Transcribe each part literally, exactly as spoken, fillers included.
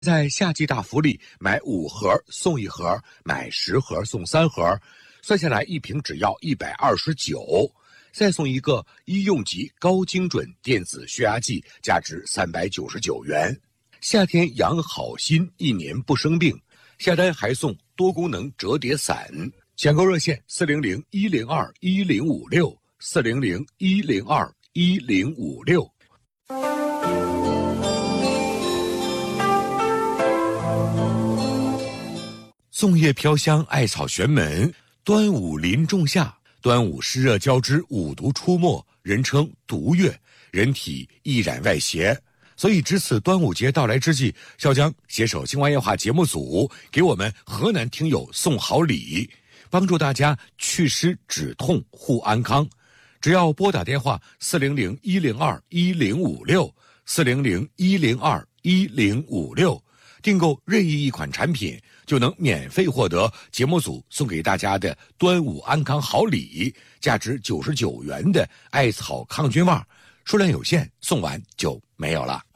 在夏季大福利，买五盒送一盒，买十盒送三盒，算下来一瓶只要一百二十九，再送一个医用级高精准电子血压计，价值三百九十九元。夏天养好心，一年不生病，下单还送多功能折叠伞。抢购热线：四零零一零二一零五六，四零零一零二一零五六。粽叶飘香，艾草玄门。端午临仲夏，端午湿热交织，五毒出没，人称毒月，人体易染外邪。所以值此端午节到来之际，笑江携手青蛙夜话节目组，给我们河南听友送好礼，帮助大家祛湿止痛护安康。只要拨打电话四零零一零二一零五六，四零零一零二一零五六，订购任意一款产品，就能免费获得节目组送给大家的端午安康好礼，价值九十九元的艾草抗菌袜，数量有限，送完就没有了。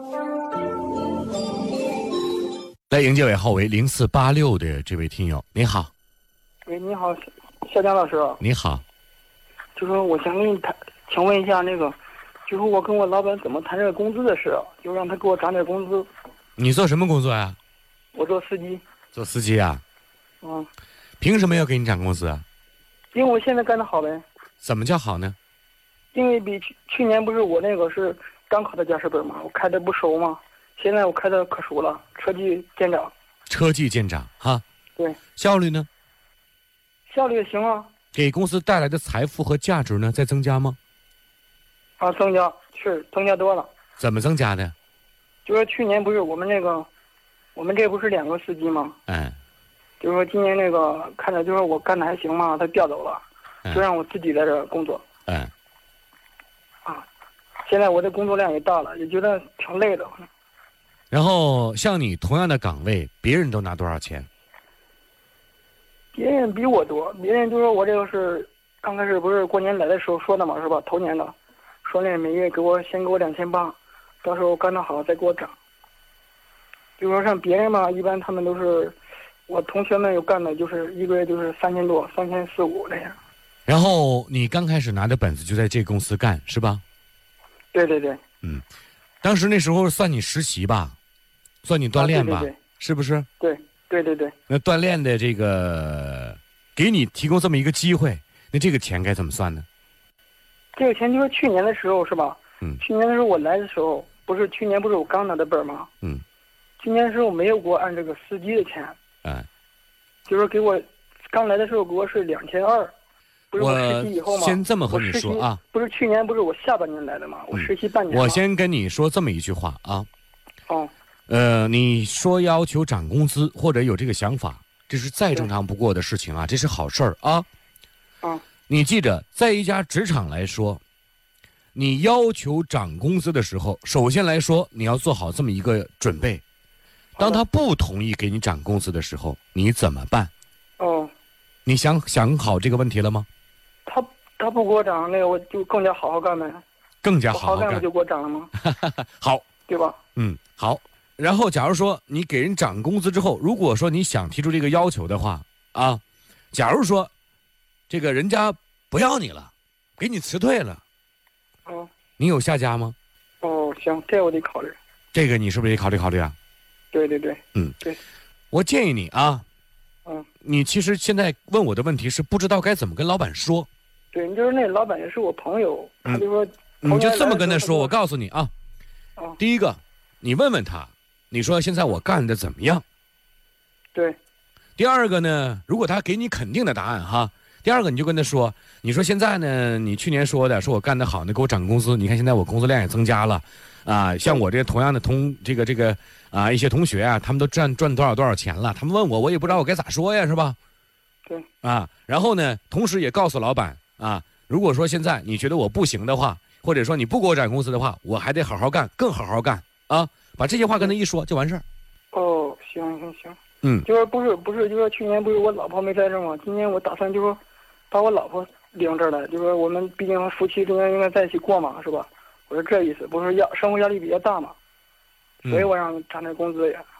来迎接尾号为零四八六的这位听友，您好。 喂，你好，夏江老师。 你好。 就是我想跟你谈，请问一下那个，就是我跟我老板怎么谈这个工资的事，就让他给我涨点工资。 你做什么工作呀？ 我做司机。 做司机啊？ 嗯。 凭什么要给你涨工资啊？ 因为我现在干得好呗。 怎么叫好呢？ 因为比去去年不是我那个是刚考的驾驶本嘛，我开的不熟嘛，现在我开的可熟了，车技见长。 车技见长哈。 对。 效率呢？ 效率也行啊。 给公司带来的财富和价值呢，在增加吗？ 啊，增加，是增加多了。 怎么增加的？ 就是去年不是我们那个，我们这不是两个司机吗？ 嗯。 就是说今年那个看着就是我干的还行嘛，他调走了，就让我自己在这工作。 嗯。 啊，现在我的工作量也大了，也觉得挺累的。 然后像你同样的岗位，别人都拿多少钱？ 别人比我多，别人就说我这个是刚开始不是过年来的时候说的嘛，是吧？头年的，说那每月给我先给我两千八，到时候干得好再给我涨。就说像别人嘛，一般他们都是，我同学们有干的，就是一个月就是三千多，三千四五这样。 然后你刚开始拿着本子就在这公司干是吧？ 对对对。 嗯，当时那时候算你实习吧，算你锻炼吧， 啊、对对对是不是？ 对。对对对， 那锻炼的这个，给你提供这么一个机会，那这个钱该怎么算呢？ 这个钱就是去年的时候是吧？ 嗯。 去年的时候我来的时候，不是去年不是我刚拿的本吗？ 嗯。 去年的时候没有给我按这个司机的钱。 嗯。 就是给我刚来的时候给我是两千二，不是我实习以后吗？ 先这么和你说啊， 不是去年不是我下半年来的吗？我实习半年。 我先跟你说这么一句话啊。 哦。 呃，你说要求涨工资或者有这个想法，这是再正常不过的事情啊，这是好事儿啊。 啊。 你记着，在一家职场来说，你要求涨工资的时候，首先来说你要做好这么一个准备，当他不同意给你涨工资的时候，你怎么办？ 哦。 你想想好这个问题了吗？ 他他不给我涨，那个我就更加好好干呗。 更加好好干， 好干不就给我涨了吗？ 好， 对吧？ 嗯，好。然后，假如说你给人涨工资之后，如果说你想提出这个要求的话，啊，假如说这个人家不要你了，给你辞退了， 哦， 你有下家吗？ 哦，行，这我得考虑。 这个你是不是得考虑考虑啊？ 对对对， 嗯， 对。 我建议你啊， 嗯， 你其实现在问我的问题是不知道该怎么跟老板说。 对，你就是那老板也是我朋友， 嗯、 他就说， 你就这么跟他说。我告诉你啊， 哦、 第一个，你问问他。你说现在我干的怎么样？ 对。 第二个呢，如果他给你肯定的答案哈，第二个你就跟他说，你说现在呢，你去年说的，说我干得好，那给我涨工资，你看现在我工作量也增加了，啊，像我这同样的同这个这个啊一些同学啊，他们都赚赚多少多少钱了，他们问我，我也不知道我该咋说呀，是吧？ 对。 啊，然后呢，同时也告诉老板啊，如果说现在你觉得我不行的话，或者说你不给我涨工资的话，我还得好好干，更好好干啊。把这些话跟他一说就完事儿。 哦，行行行， 嗯， 就是不是不是，就是去年不是我老婆没在这吗？今年我打算就说把我老婆领这儿来，就说我们毕竟夫妻之间应该在一起过嘛，是吧？我说这意思，不是压生活压力比较大嘛，所以我让涨点工资呀。